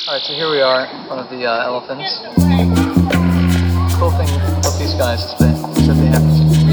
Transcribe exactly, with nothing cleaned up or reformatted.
Alright, so here we are in front of the uh, elephants. Cool thing about these guys is that, is that they have